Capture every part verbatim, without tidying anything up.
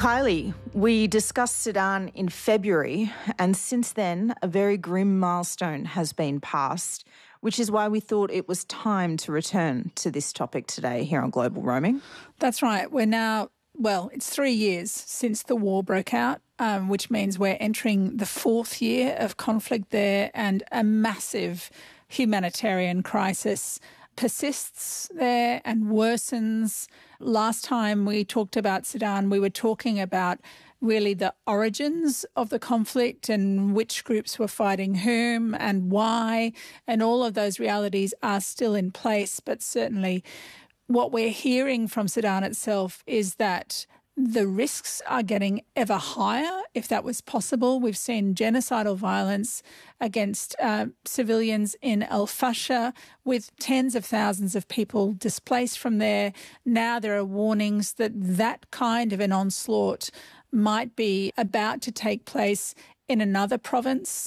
Kylie, we discussed Sudan in February, and since then, a very grim milestone has been passed, which is why we thought it was time to return to this topic today here on Global Roaming. That's right. We're now, well, it's three years since the war broke out, um, which means we're entering the fourth year of conflict there, and a massive humanitarian crisis persists there and worsens. Last time we talked about Sudan, we were talking about really the origins of the conflict and which groups were fighting whom and why, and all of those realities are still in place. But certainly what we're hearing from Sudan itself is that the risks are getting ever higher, if that was possible. We've seen genocidal violence against uh, civilians in El Fasher, with tens of thousands of people displaced from there. Now there are warnings that that kind of an onslaught might be about to take place in another province.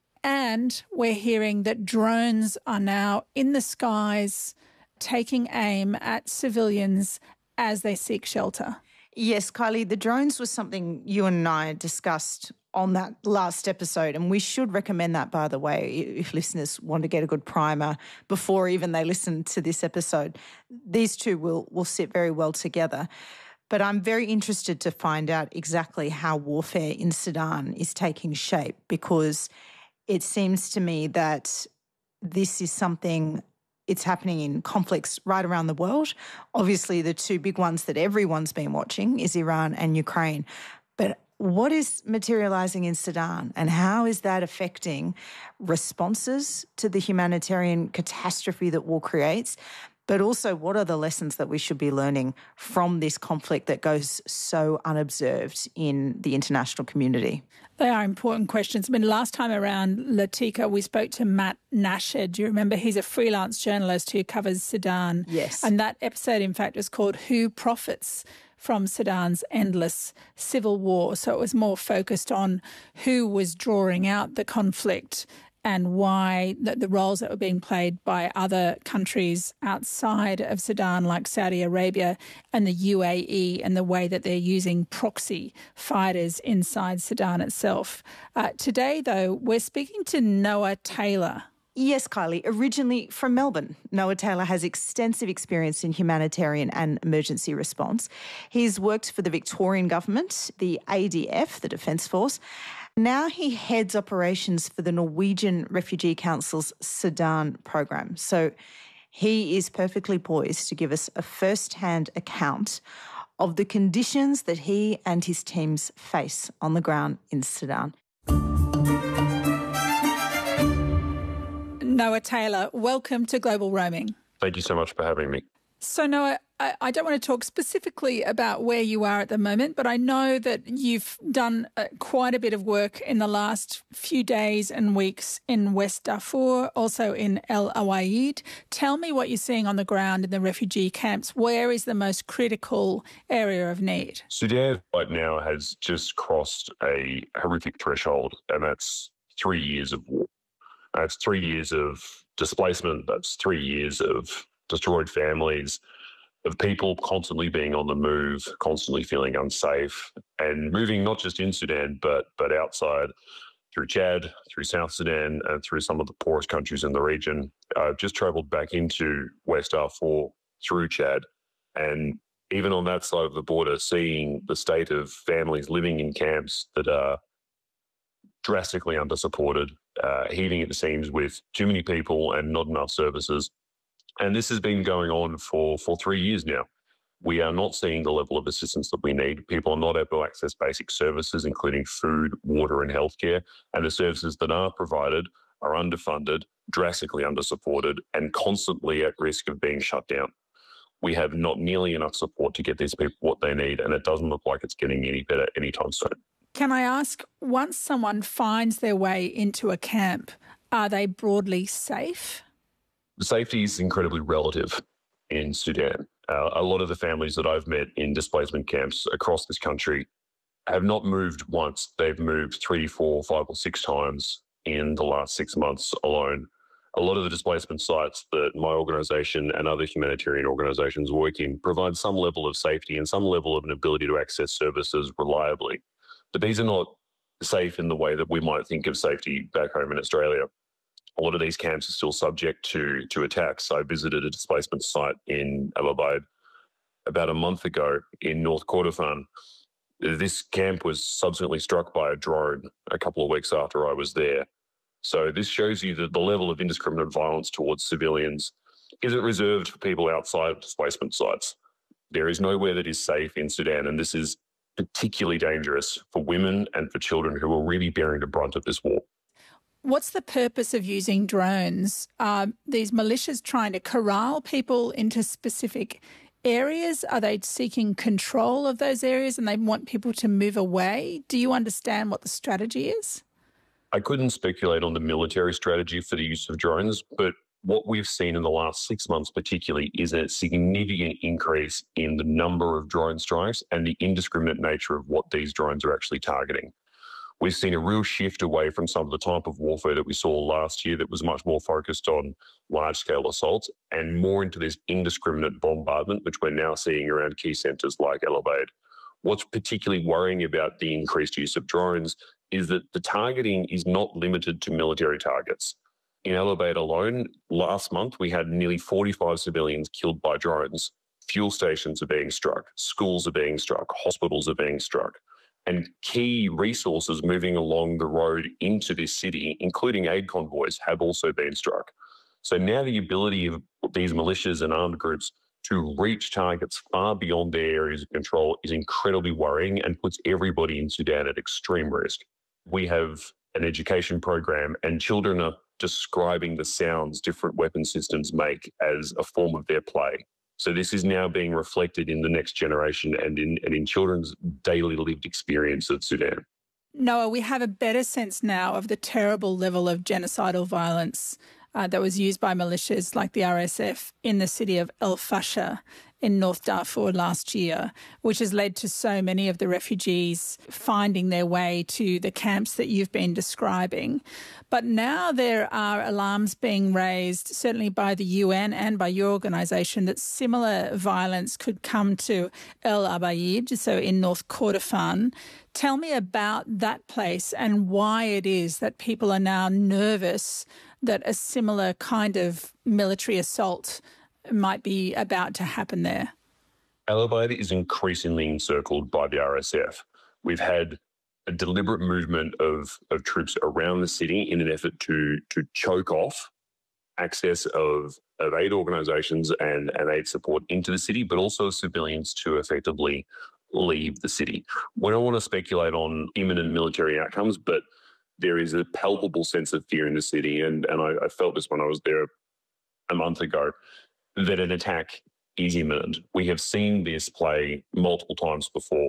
And we're hearing that drones are now in the skies taking aim at civilians as they seek shelter. Yes, Kylie, the drones was something you and I discussed on that last episode, and we should recommend that, by the way, if listeners want to get a good primer before even they listen to this episode. These two will, will sit very well together. But I'm very interested to find out exactly how warfare in Sudan is taking shape, because it seems to me that this is something. It's happening in conflicts right around the world. Obviously, the two big ones that everyone's been watching is Iran and Ukraine. But what is materialising in Sudan, and how is that affecting responses to the humanitarian catastrophe that war creates? But also, what are the lessons that we should be learning from this conflict that goes so unobserved in the international community? They are important questions. I mean, last time around, Latika, we spoke to Matt Nashed. Do you remember? He's a freelance journalist who covers Sudan. Yes. And that episode, in fact, was called Who Profits from Sudan's Endless Civil War? So it was more focused on who was drawing out the conflict and why the, the roles that were being played by other countries outside of Sudan, like Saudi Arabia and the U A E, and the way that they're using proxy fighters inside Sudan itself. Uh, today, though, we're speaking to Noah Taylor. Yes, Kylie. Originally from Melbourne, Noah Taylor has extensive experience in humanitarian and emergency response. He's worked for the Victorian government, the A D F, the Defence Force. Now he heads operations for the Norwegian Refugee Council's Sudan program. So he is perfectly poised to give us a first-hand account of the conditions that he and his teams face on the ground in Sudan. Noah Taylor, welcome to Global Roaming. Thank you so much for having me. So, Noah, I, I don't want to talk specifically about where you are at the moment, but I know that you've done uh, quite a bit of work in the last few days and weeks in West Darfur, also in El Uwaid. Tell me what you're seeing on the ground in the refugee camps. Where is the most critical area of need? Sudan right now has just crossed a horrific threshold, and that's three years of war. That's three years of displacement. That's three years of destroyed families, of people constantly being on the move, constantly feeling unsafe, and moving not just in Sudan, but but outside through Chad, through South Sudan, and through some of the poorest countries in the region. I've just travelled back into West Darfur through Chad, and even on that side of the border, seeing the state of families living in camps that are drastically under-supported, uh, heaving at the seams with too many people and not enough services. And this has been going on for, for three years now. We are not seeing the level of assistance that we need. People are not able to access basic services, including food, water and healthcare. And the services that are provided are underfunded, drastically under-supported, and constantly at risk of being shut down. We have not nearly enough support to get these people what they need, and it doesn't look like it's getting any better anytime soon. Can I ask, once someone finds their way into a camp, are they broadly safe? Safety is incredibly relative in Sudan. Uh, a lot of the families that I've met in displacement camps across this country have not moved once. They've moved three, four, five or six times in the last six months alone. A lot of the displacement sites that my organisation and other humanitarian organisations work in provide some level of safety and some level of an ability to access services reliably. But these are not safe in the way that we might think of safety back home in Australia. A lot of these camps are still subject to, to attacks. I visited a displacement site in Allahabad about a month ago in North Kordofan. This camp was subsequently struck by a drone a couple of weeks after I was there. So this shows you that the level of indiscriminate violence towards civilians isn't reserved for people outside of displacement sites. There is nowhere that is safe in Sudan, and this is particularly dangerous for women and for children who are really bearing the brunt of this war. What's the purpose of using drones? Are these militias trying to corral people into specific areas? Are they seeking control of those areas and they want people to move away? Do you understand what the strategy is? I couldn't speculate on the military strategy for the use of drones, but what we've seen in the last six months particularly is a significant increase in the number of drone strikes and the indiscriminate nature of what these drones are actually targeting. We've seen a real shift away from some of the type of warfare that we saw last year that was much more focused on large-scale assaults and more into this indiscriminate bombardment, which we're now seeing around key centres like Allahabad. What's particularly worrying about the increased use of drones is that the targeting is not limited to military targets. In Allahabad alone, last month, we had nearly forty-five civilians killed by drones. Fuel stations are being struck, schools are being struck, hospitals are being struck. And key resources moving along the road into this city, including aid convoys, have also been struck. So now the ability of these militias and armed groups to reach targets far beyond their areas of control is incredibly worrying and puts everybody in Sudan at extreme risk. We have an education program and children are describing the sounds different weapon systems make as a form of their play. So this is now being reflected in the next generation and in, and in children's daily lived experience of Sudan. Noah, we have a better sense now of the terrible level of genocidal violence uh, that was used by militias like the R S F in the city of El Fasher in North Darfur last year, which has led to so many of the refugees finding their way to the camps that you've been describing. But now there are alarms being raised, certainly by the U N and by your organisation, that similar violence could come to El Abayid, so in North Kordofan. Tell me about that place and why it is that people are now nervous that a similar kind of military assault might be about to happen there. Allahabad is increasingly encircled by the R S F. We've had a deliberate movement of, of troops around the city in an effort to, to choke off access of, of aid organisations and, and aid support into the city, but also civilians to effectively leave the city. We don't want to speculate on imminent military outcomes, but there is a palpable sense of fear in the city, and, and I, I felt this when I was there a month ago, that an attack is imminent. We have seen this play multiple times before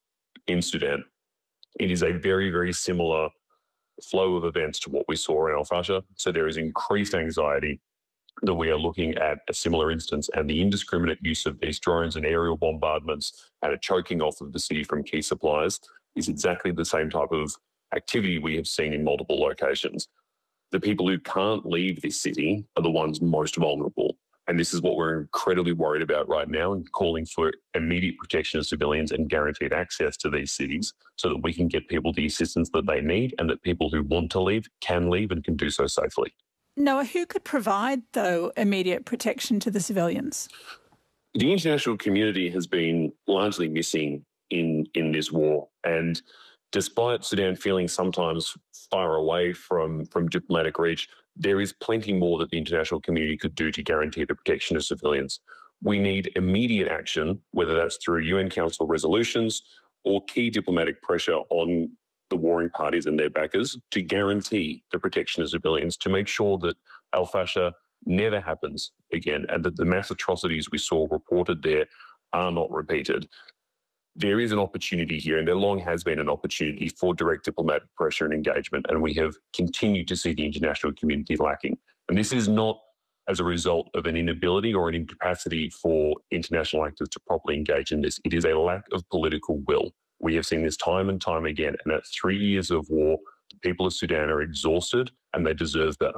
in Sudan. It is a very, very similar flow of events to what we saw in Al Fasher. So there is increased anxiety that we are looking at a similar instance, and the indiscriminate use of these drones and aerial bombardments and a choking off of the city from key supplies is exactly the same type of activity we have seen in multiple locations. The people who can't leave this city are the ones most vulnerable. And this is what we're incredibly worried about right now, and calling for immediate protection of civilians and guaranteed access to these cities so that we can get people the assistance that they need, and that people who want to leave can leave and can do so safely. Noah, who could provide, though, immediate protection to the civilians? The international community has been largely missing in, in this war. And despite Sudan feeling sometimes far away from, from diplomatic reach, there is plenty more that the international community could do to guarantee the protection of civilians. We need immediate action, whether that's through U N Council resolutions or key diplomatic pressure on the warring parties and their backers to guarantee the protection of civilians, to make sure that Al Fasher never happens again and that the mass atrocities we saw reported there are not repeated. There is an opportunity here, and there long has been an opportunity for direct diplomatic pressure and engagement, and we have continued to see the international community lacking. And this is not as a result of an inability or an incapacity for international actors to properly engage in this. It is a lack of political will. We have seen this time and time again, and at three years of war, the people of Sudan are exhausted and they deserve better.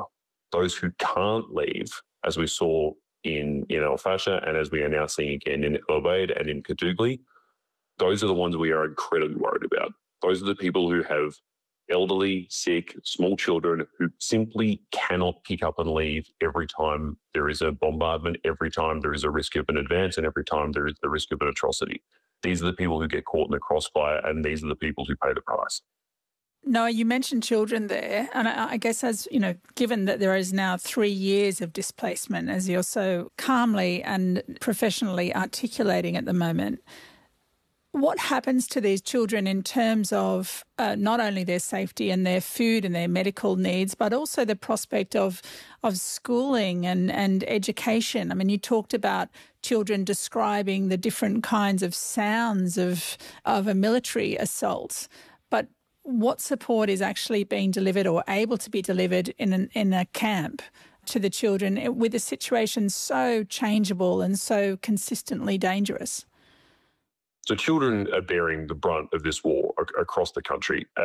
those who can't leave, as we saw in, in Al Fasher and as we are now seeing again in El Obeid and in Kadugli, those are the ones we are incredibly worried about. Those are the people who have elderly, sick, small children who simply cannot pick up and leave every time there is a bombardment, every time there is a risk of an advance, and every time there is the risk of an atrocity. These are the people who get caught in the crossfire, and these are the people who pay the price. No, you mentioned children there, and I guess as, you know, given that there is now three years of displacement, as you're so calmly and professionally articulating at the moment, what happens to these children in terms of uh, not only their safety and their food and their medical needs, but also the prospect of of schooling and, and education? I mean, you talked about children describing the different kinds of sounds of of a military assault, but what support is actually being delivered or able to be delivered in an, in a camp to the children with a situation so changeable and so consistently dangerous? So children are bearing the brunt of this war ac- across the country.